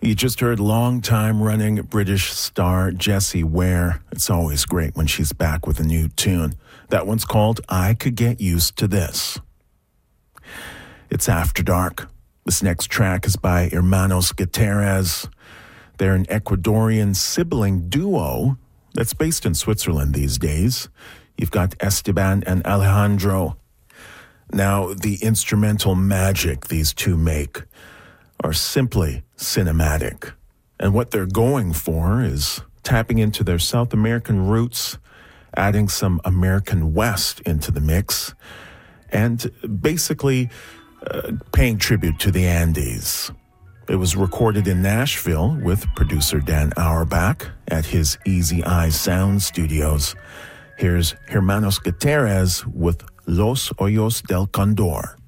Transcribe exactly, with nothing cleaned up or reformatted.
You just heard long-time running British star Jessie Ware. It's always great when she's back with a new tune. That one's called I Could Get Used to This. It's After Dark. This next track is by Hermanos Gutierrez. They're an Ecuadorian sibling duo that's based in Switzerland these days. You've got Esteban and Alejandro. Now, the instrumental magic these two make are simply cinematic. And what they're going for is tapping into their South American roots, adding some American West into the mix, and basically uh, paying tribute to the Andes. It was recorded in Nashville with producer Dan Auerbach at his Easy Eye Sound Studios. Here's Hermanos Gutierrez with Los Hoyos del Condor.